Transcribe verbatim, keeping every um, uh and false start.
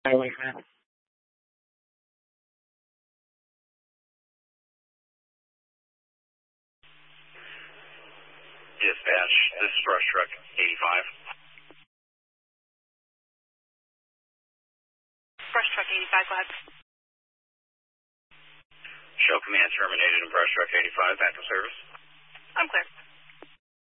Highway Highway. Dispatch, this is Brush Truck eighty-five. Brush Truck eighty-five, go ahead. Show command terminated in Brush Truck eighty-five, back to service. I'm clear.